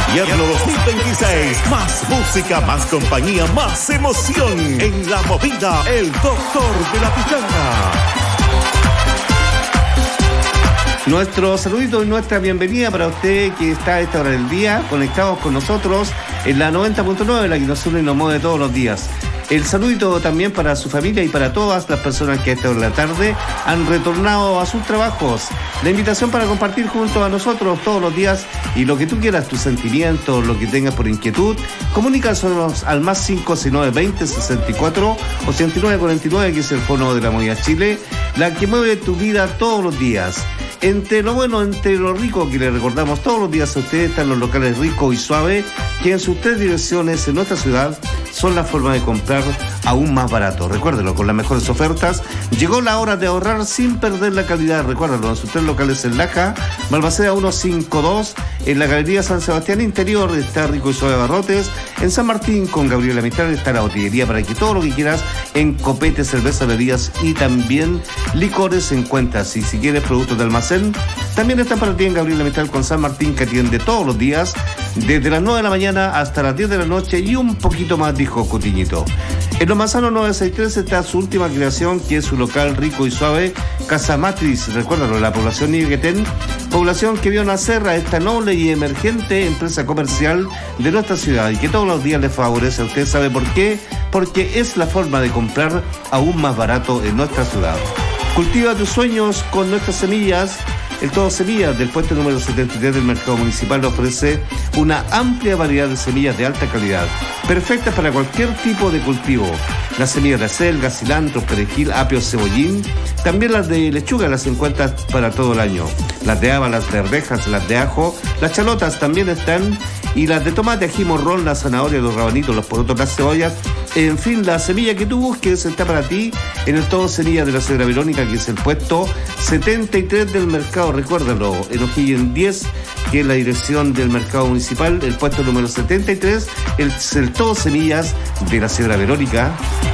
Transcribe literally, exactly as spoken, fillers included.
Invierno dos mil veintiséis. Más música, más compañía, más emoción. En la movida, el doctor de la pichanga. Nuestro saludito y nuestra bienvenida para usted que está a esta hora del día, conectados con nosotros en la noventa punto nueve, la que nos une y nos mueve todos los días. El saludito también para su familia y para todas las personas que a esta hora de la tarde han retornado a sus trabajos. La invitación para compartir junto a nosotros todos los días y lo que tú quieras, tus sentimientos, lo que tengas por inquietud, comunícanos al más cinco seis nueve veinte sesenta y cuatro ochenta y nueve cuarenta y nueve, que es el fono de la Movida Chile, la que mueve tu vida todos los días. Entre lo bueno, entre lo rico que le recordamos todos los días a ustedes, están los locales Rico y Suave, que en sus tres direcciones en nuestra ciudad son la forma de comprar aún más barato. Recuérdelo, con las mejores ofertas. Llegó la hora de ahorrar sin perder la calidad. Recuérdalo, en sus tres locales en Laja, Balmaceda ciento cincuenta y dos, en la Galería San Sebastián Interior está Rico y Suave Barrotes, en San Martín con Gabriela Mistral está la botillería para que todo lo que quieras en copete, cerveza, bebidas y también licores se encuentra. Si, si quieres productos de almacén, también está para ti en Gabriela Mistral con San Martín, que atiende todos los días desde las nueve de la mañana hasta las diez de la noche y un poquito más, dijo Cutiñito. En Los Manzanos novecientos sesenta y tres está su última creación, que es su local Rico y Suave, Casa Matriz. Recuérdalo, la población Nivequetén, población que vio nacer a esta noble y emergente empresa comercial de nuestra ciudad y que todos los días le favorece a usted. ¿Sabe por qué? Porque es la forma de comprar aún más barato en nuestra ciudad. Cultiva tus sueños con nuestras semillas. El Todo Semillas del puesto número setenta y tres del Mercado Municipal ofrece una amplia variedad de semillas de alta calidad, perfectas para cualquier tipo de cultivo. Las semillas de acelga, cilantro, perejil, apio, cebollín. También las de lechuga las encuentras para todo el año. Las de haba, las de arvejas, las de ajo, las chalotas también están. Y las de tomate, ají, morrón, la zanahoria, los rabanitos, los porotos, las cebollas. En fin, la semilla que tú busques está para ti en el Todo Semillas de la señora Verónica, que es el puesto setenta y tres del mercado. Recuérdalo, en O'Higgins diez, que es la dirección del Mercado Municipal, el puesto número setenta y tres, el, el Todo Semillas de la señora Verónica.